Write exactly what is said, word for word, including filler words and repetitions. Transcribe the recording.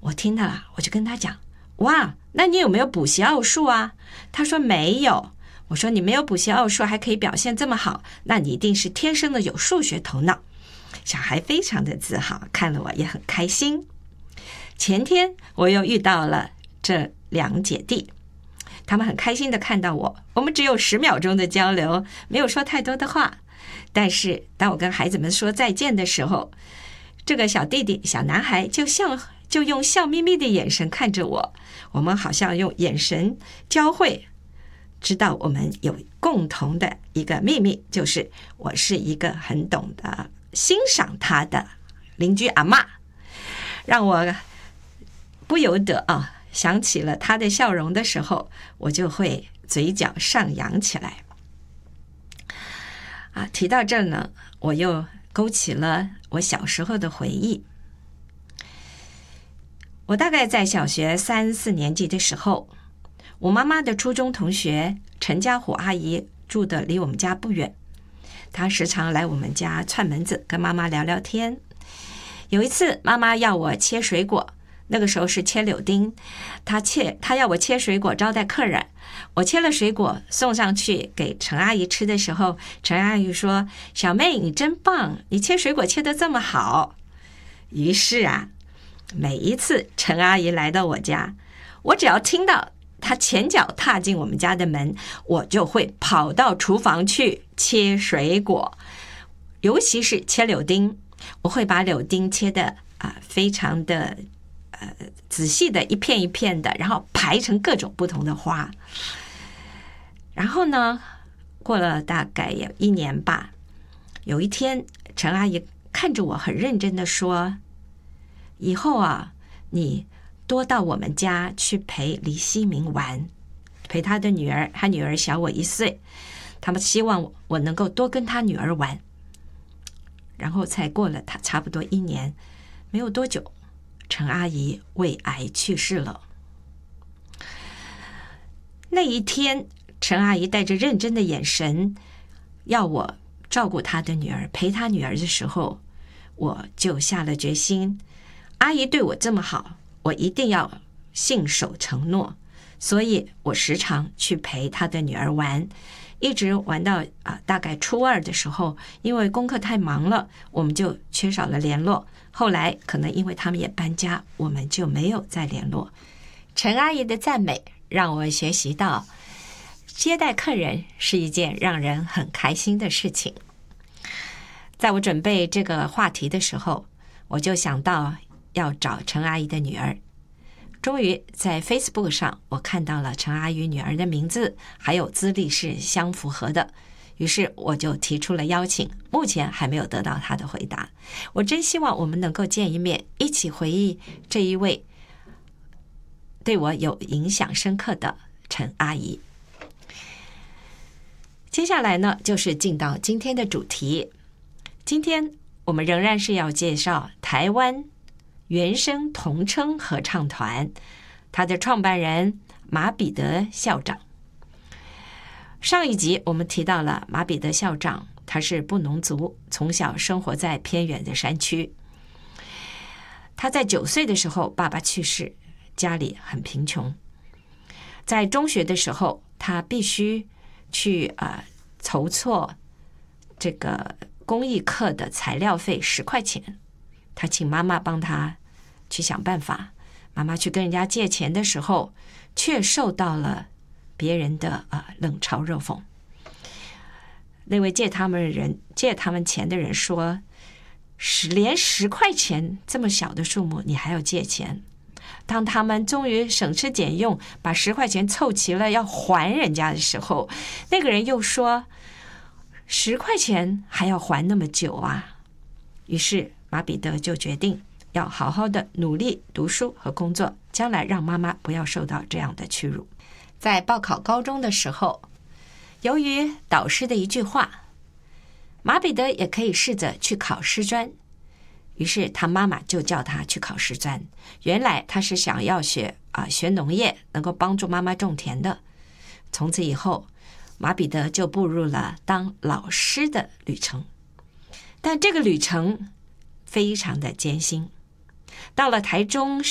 我听到了，我就跟他讲，哇，那你有没有补习奥数啊？他说没有。我说你没有补习奥数还可以表现这么好，那你一定是天生的有数学头脑。小孩非常的自豪，看了我也很开心。前天我又遇到了这两姐弟，他们很开心的看到我，我们只有十秒钟的交流，没有说太多的话。但是当我跟孩子们说再见的时候，这个小弟弟小男孩就像就用笑眯眯的眼神看着我，我们好像用眼神交汇，知道我们有共同的一个秘密，就是我是一个很懂得欣赏他的邻居阿嬷，让我不由得啊想起了他的笑容的时候，我就会嘴角上扬起来。啊，提到这呢，我又勾起了我小时候的回忆。我大概在小学三四年级的时候，我妈妈的初中同学陈家虎阿姨住的离我们家不远，她时常来我们家串门子，跟妈妈聊聊天。有一次妈妈要我切水果，那个时候是切柳丁，她切她要我切水果招待客人，我切了水果送上去给陈阿姨吃的时候，陈阿姨说，小妹你真棒，你切水果切得这么好。于是啊，每一次陈阿姨来到我家，我只要听到她前脚踏进我们家的门，我就会跑到厨房去切水果，尤其是切柳丁，我会把柳丁切的啊非常的呃仔细的一片一片的，然后排成各种不同的花。然后呢，过了大概有一年吧，有一天陈阿姨看着我很认真的说，以后啊你多到我们家去陪李希明玩，陪他的女儿，他女儿小我一岁，他们希望我能够多跟他女儿玩。然后才过了他差不多一年，没有多久，陈阿姨胃癌去世了。那一天，陈阿姨带着认真的眼神要我照顾她的女儿，陪她女儿的时候，我就下了决心，阿姨对我这么好，我一定要信守承诺。所以我时常去陪她的女儿玩，一直玩到啊大概初二的时候，因为功课太忙了，我们就缺少了联络。后来可能因为他们也搬家，我们就没有再联络。陈阿姨的赞美让我学习到，接待客人是一件让人很开心的事情。在我准备这个话题的时候，我就想到要找陈阿姨的女儿。终于在 Facebook 上我看到了陈阿姨女儿的名字，还有资历是相符合的，于是我就提出了邀请，目前还没有得到她的回答。我真希望我们能够见一面，一起回忆这一位对我有影响深刻的陈阿姨。接下来呢，就是进到今天的主题。今天我们仍然是要介绍台湾原声童声合唱团，他的创办人马彼得校长。上一集我们提到了马彼得校长，他是布农族，从小生活在偏远的山区。他在九岁的时候爸爸去世，家里很贫穷。在中学的时候，他必须去呃筹措这个公益课的材料费十块钱，他请妈妈帮他去想办法。妈妈去跟人家借钱的时候，却受到了别人的呃冷嘲热讽。那位借他们人借他们钱的人说，十连十块钱这么小的数目你还要借钱。当他们终于省吃俭用把十块钱凑齐了要还人家的时候，那个人又说，十块钱还要还那么久啊。于是马彼得就决定要好好的努力读书和工作，将来让妈妈不要受到这样的屈辱。在报考高中的时候，由于导师的一句话，马彼得也可以试着去考师专。于是他妈妈就叫他去考师专。原来他是想要学啊学农业，能够帮助妈妈种田的。从此以后，马彼得就步入了当老师的旅程。但这个旅程非常的艰辛。到了台中